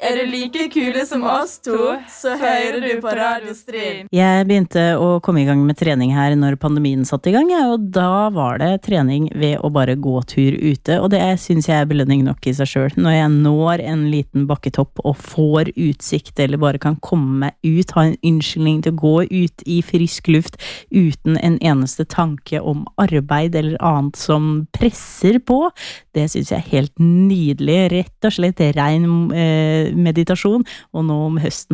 du like kule som oss to, så hører du på Radio Stryn. Jeg begynte å komme I gang med trening her når pandemien satt I gang, og da var det trening ved å bare gå tur ute, og det synes jeg belønning nok I seg selv. Når jeg når en liten bakketopp og får utsikt, eller bare kan komme meg ut, ha en unnskyldning til å gå ut I frisk luft, uten en eneste tanke om arbeid eller annet som presser på, det synes jeg helt nydelig, rett og slett ren meditasjon, og nå om høsten